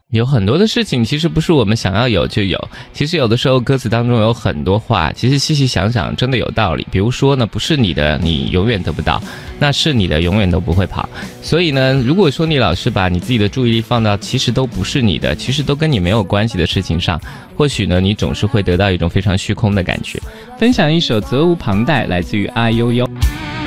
有很多的事情其实不是我们想要有就有，其实有的时候歌词当中有很多话，其实细细想想真的有道理。比如说呢，不是你的你永远得不到，那是你的永远都不会跑。所以呢，如果说你老是把你自己的注意力放到其实都不是你的，其实都跟你没有关系的事情上，或许呢你总是会得到一种非常虚空的感觉。 分享一首责无旁贷，来自于阿悠悠。